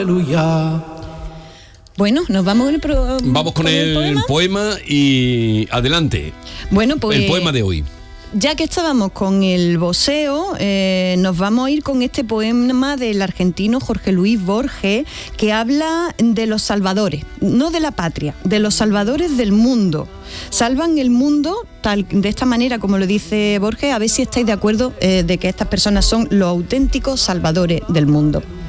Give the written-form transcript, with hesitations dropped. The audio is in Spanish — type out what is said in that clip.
Aleluya. Bueno, nos vamos con el poema y adelante. Bueno, pues el poema de hoy. Ya que estábamos con el voceo, nos vamos a ir con este poema del argentino Jorge Luis Borges, que habla de los salvadores, no de la patria, de los salvadores del mundo. Salvan el mundo de esta manera, como lo dice Borges, a ver si estáis de acuerdo de que estas personas son los auténticos salvadores del mundo.